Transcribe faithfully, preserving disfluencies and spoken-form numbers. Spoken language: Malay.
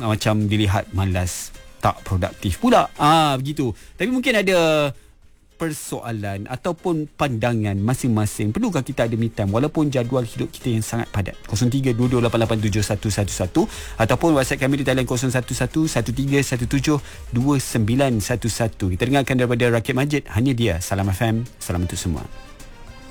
macam dilihat malas, tak produktif pula. Ah begitu. Tapi mungkin ada persoalan ataupun pandangan masing-masing. Perlukah kita ada me time walaupun jadual hidup kita yang sangat padat? kosong tiga dua dua lapan lapan tujuh satu satu satu ataupun WhatsApp kami di talian kosong satu satu satu tiga satu tujuh dua sembilan satu satu. Kita dengarkan daripada Rakib Majid, hanya dia Salam F M. Salam untuk semua.